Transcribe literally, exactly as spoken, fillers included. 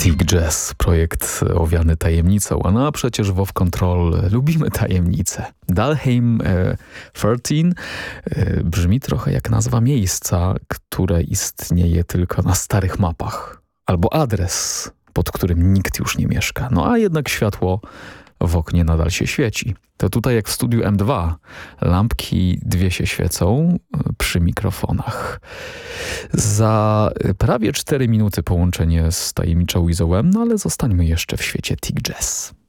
TIG Jazz, projekt owiany tajemnicą, a no a przecież w Off Control lubimy tajemnice. Dalheim e, trzynaście e, brzmi trochę jak nazwa miejsca, które istnieje tylko na starych mapach. Albo adres, pod którym nikt już nie mieszka. No a jednak światło w oknie nadal się świeci. To tutaj jak w studiu M dwa. Lampki dwie się świecą przy mikrofonach. Za prawie cztery minuty połączenie z tajemniczą Izą, no ale zostańmy jeszcze w świecie TIG Jazz.